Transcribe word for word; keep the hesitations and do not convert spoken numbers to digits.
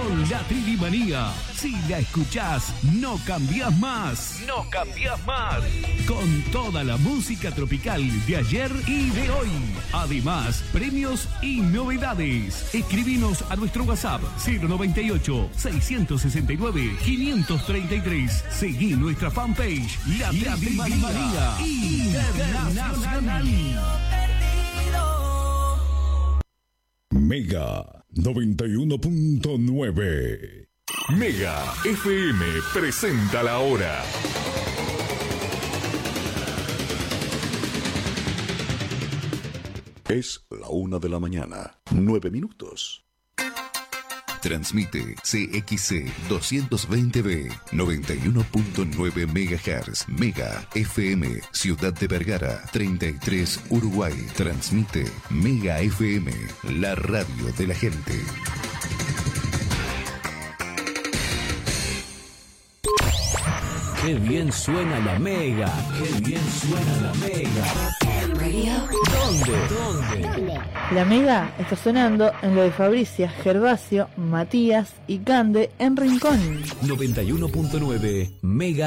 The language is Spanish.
con la Trivimanía. Si la escuchás, no cambiás más. No cambiás más. Con toda la música tropical de ayer y de hoy. Además, premios y novedades. Escribinos a nuestro WhatsApp cero noventa y ocho, seiscientos sesenta y nueve, quinientos treinta y tres. Seguí nuestra fanpage, La, la Trivimanía Internacional. Mega noventa y uno punto nueve. Mega F M presenta la hora. Es la una de la mañana, nueve minutos. Transmite C X C doscientos veinte B, noventa y uno punto nueve megahertz. Mega F M, Ciudad de Vergara, treinta y tres, Uruguay. Transmite Mega F M, la radio de la gente. Qué bien suena la Mega. Qué bien suena la Mega. ¿Dónde? ¿Dónde? La Mega está sonando en lo de Fabricia, Gervasio, Matías y Cande en Rincón. noventa y uno punto nueve Mega.